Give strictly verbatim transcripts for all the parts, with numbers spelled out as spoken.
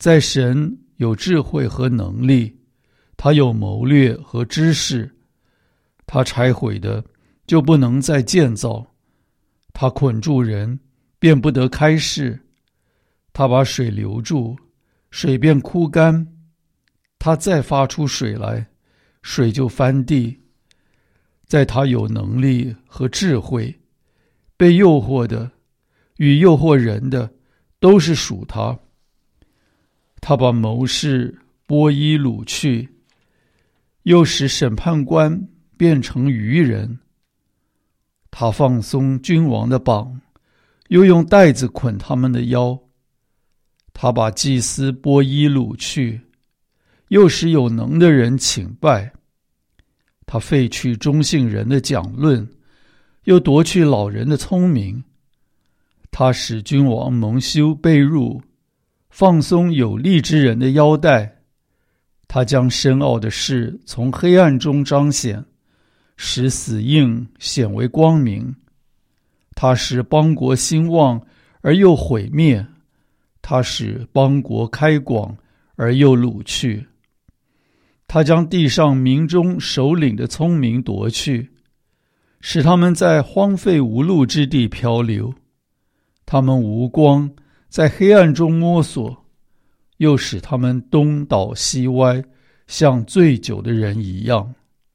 在神有智慧和能力，他有谋略和知识。他拆毁的就不能再建造，他捆住人便不得开释。他把水留住，水便枯干。他再发出水来，水就翻地。在他有能力和智慧，被诱惑的与诱惑人的都是属他。他把谋士剥衣掳去，又使审判官变成愚人。他放松君王的绑，又用带子捆他们的腰。他把祭司剥衣掳去，又使有能的人请拜。他废去中性人的讲论，又夺去老人的聪明。他使君王蒙羞被辱，放松有力之人的腰带。他将深奥的事从黑暗中彰显，使死硬显为光明。他使邦国兴旺而又毁灭，他使邦国开广而又掳去。他将地上民中首领的聪明夺去，使他们在荒废无路之地漂流。他们无光，在黑暗中摸索，又使他们东倒西歪，像醉酒的人一样。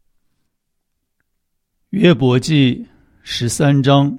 约伯记十三章。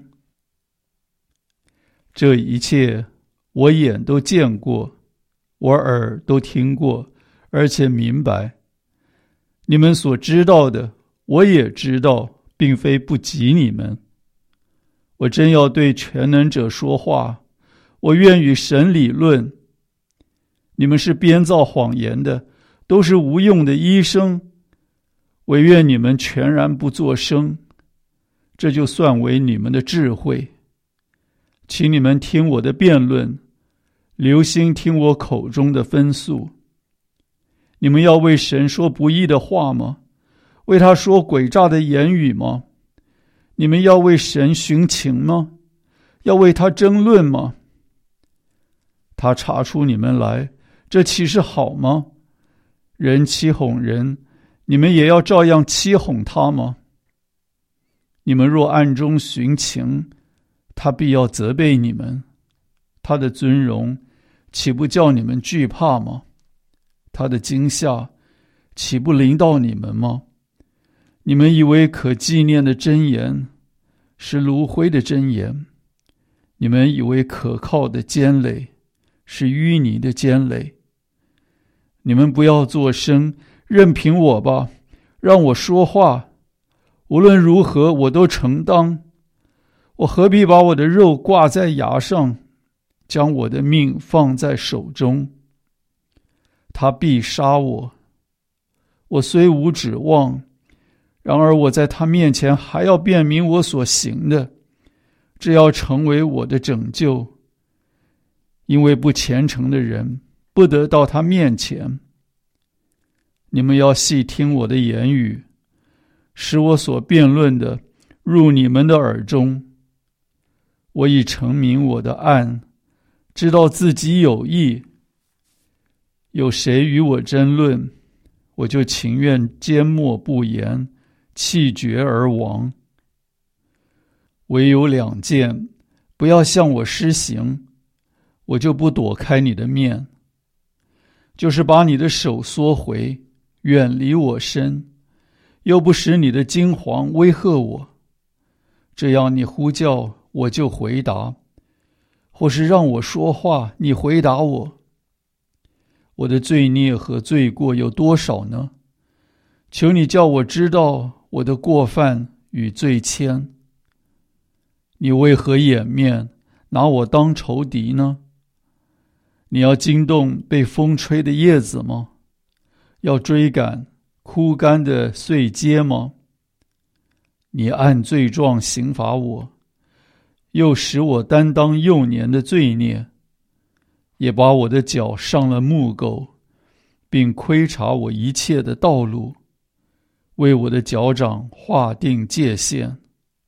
这一切我眼都见过，我耳都听过，而且明白。你们所知道的，我也知道，并非不及你们。我真要对全能者说话，我愿与神理论。你们是编造谎言的，都是无用的医生，唯愿你们全然不作声，这就算为你们的智慧。请你们听我的辩论，留心听我口中的分诉。你们要为神说不义的话吗？为他说诡诈的言语吗？你们要为神寻情吗？要为他争论吗？他查出你们来，这岂是好吗？人欺哄人，你们也要照样欺哄他吗？你们若暗中寻情，他必要责备你们。他的尊荣岂不叫你们惧怕吗？他的惊吓岂不临到你们吗？你们以为可纪念的真言是炉灰的真言，你们以为可靠的坚垒是淤泥的坚垒。你们不要作声，任凭我吧，让我说话。无论如何，我都承当。我何必把我的肉挂在牙上，将我的命放在手中？他必杀我，我虽无指望，然而我在他面前还要辨明我所行的，这要成为我的拯救。因为不虔诚的人不得到他面前。你们要细听我的言语，使我所辩论的入你们的耳中。我已陈明我的案，知道自己有益。有谁与我争论，我就情愿缄默不言，气绝而亡。唯有两件，不要向我施行，我就不躲开你的面，就是把你的手缩回，远离我身，又不使你的金黄威吓我。这样你呼叫，我就回答；或是让我说话，你回答我。我的罪孽和罪过有多少呢？求你叫我知道我的过犯与罪愆。你为何掩面，拿我当仇敌呢？你要惊动被风吹的叶子吗？要追赶枯干的碎秸吗？你按罪状刑罚我，又使我担当幼年的罪孽，也把我的脚上了木狗，并窥察我一切的道路，为我的脚掌划定界限。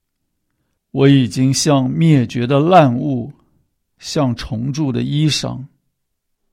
我已经像灭绝的烂物，像虫蛀的衣裳。